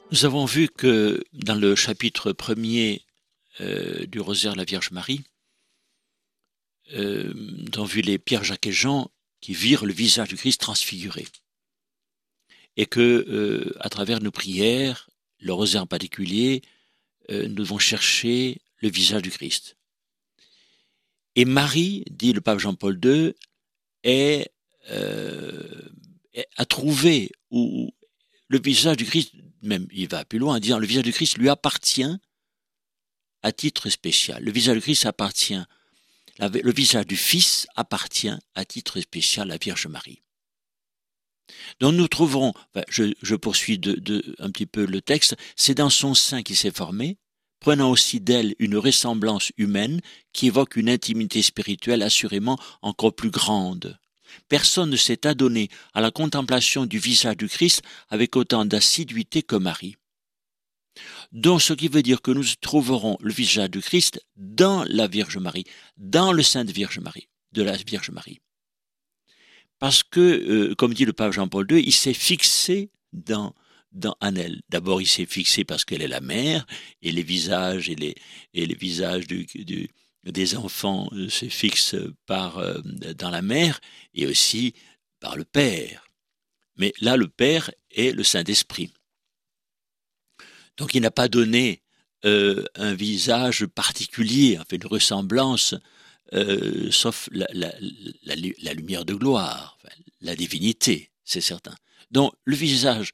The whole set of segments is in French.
Nous avons vu que dans le chapitre premier du Rosaire de la Vierge Marie, nous avons vu les Pierre, Jacques et Jean qui virent le visage du Christ transfiguré. Et que, à travers nos prières, le Rosaire en particulier, nous devons chercher le visage du Christ. Et Marie, dit le pape Jean-Paul II, a trouvé où le visage du Christ, même il va plus loin en disant le visage du Christ lui appartient à titre spécial. Le visage du Christ appartient, le visage du Fils appartient à titre spécial à la Vierge Marie. Donc nous trouverons, je poursuis un petit peu le texte, c'est dans son sein qu'il s'est formé, prenant aussi d'elle une ressemblance humaine qui évoque une intimité spirituelle assurément encore plus grande. Personne ne s'est adonné à la contemplation du visage du Christ avec autant d'assiduité que Marie. Donc, ce qui veut dire que nous trouverons le visage du Christ dans la Vierge Marie, dans le sein de Vierge Marie, de la Vierge Marie. Parce que, comme dit le pape Jean-Paul II, il s'est fixé en elle. D'abord, il s'est fixé parce qu'elle est la mère, et les visages les visages des enfants se fixent dans la mère, et aussi par le Père. Mais là, le Père est le Saint-Esprit. Donc il n'a pas donné un visage particulier, enfin une ressemblance, sauf la lumière de gloire, enfin, la divinité, c'est certain. Donc le visage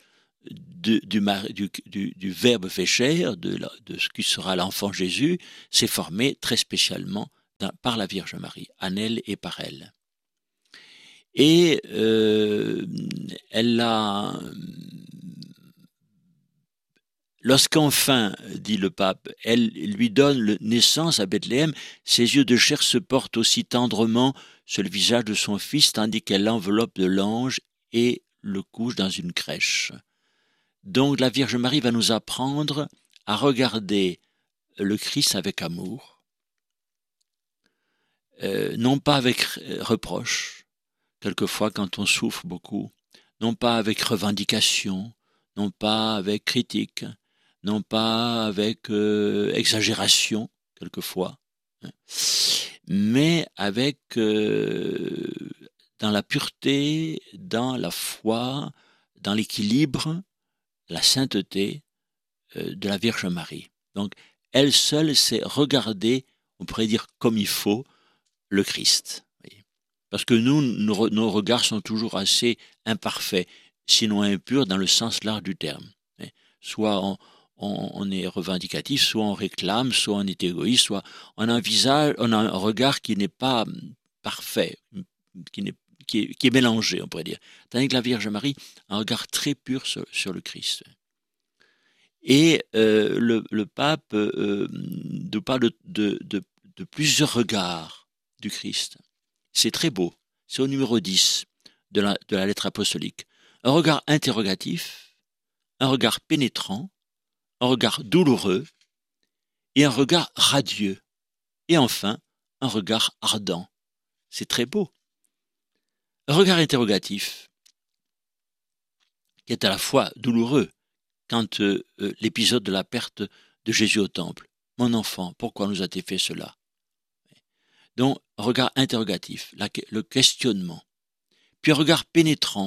du Verbe fait chair, de ce qui sera l'enfant Jésus, s'est formé très spécialement par la Vierge Marie, en elle et par elle. Et elle a... Lorsqu'enfin, dit le pape, elle lui donne naissance à Bethléem, ses yeux de chair se portent aussi tendrement sur le visage de son fils, tandis qu'elle l'enveloppe de l'ange et le couche dans une crèche. Donc la Vierge Marie va nous apprendre à regarder le Christ avec amour, non pas avec reproche, quelquefois quand on souffre beaucoup, non pas avec revendication, non pas avec critique, non pas avec exagération, quelquefois, hein, mais avec dans la pureté, dans la foi, dans l'équilibre, la sainteté de la Vierge Marie. Donc, elle seule sait regarder, on pourrait dire comme il faut, le Christ. Parce que nos regards sont toujours assez imparfaits, sinon impurs dans le sens large du terme. Soit on est revendicatif, soit on réclame, soit on est égoïste, soit on a un regard qui n'est pas parfait, qui est mélangé, on pourrait dire. Tandis que la Vierge Marie a un regard très pur sur le Christ. Et le pape nous parle de plusieurs regards du Christ. C'est très beau. C'est au numéro 10 de la lettre apostolique. Un regard interrogatif, un regard pénétrant, un regard douloureux et un regard radieux. Et enfin, un regard ardent. C'est très beau. Un regard interrogatif, qui est à la fois douloureux, quand l'épisode de la perte de Jésus au temple. Mon enfant, pourquoi nous a-t-il fait cela? Donc, un regard interrogatif, le questionnement. Puis un regard pénétrant.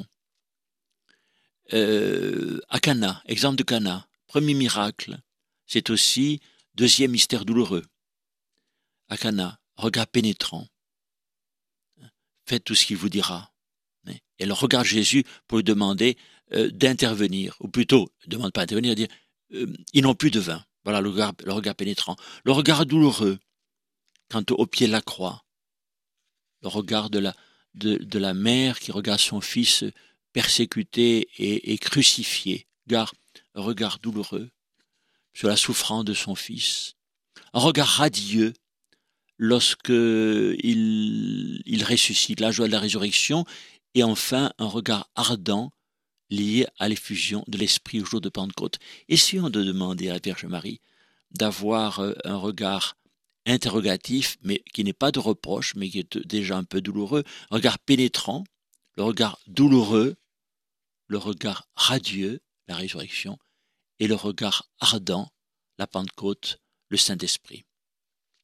À Cana, exemple de Cana, premier miracle, c'est aussi deuxième mystère douloureux. À Cana, regard pénétrant. Faites tout ce qu'il vous dira. Et elle regarde Jésus pour lui demander d'intervenir, ou plutôt, ne demande pas d'intervenir, dire ils n'ont plus de vin. Voilà le regard pénétrant. Le regard douloureux, quant au pied de la croix. Le regard de la mère qui regarde son fils persécuté et crucifié. Un regard douloureux sur la souffrance de son fils. Un regard radieux lorsque il ressuscite, la joie de la résurrection. Et enfin, un regard ardent lié à l'effusion de l'Esprit au jour de Pentecôte. Essayons de demander à la Vierge Marie d'avoir un regard interrogatif, mais qui n'est pas de reproche, mais qui est déjà un peu douloureux, un regard pénétrant, le regard douloureux, le regard radieux, la résurrection, et le regard ardent, la Pentecôte, le Saint-Esprit.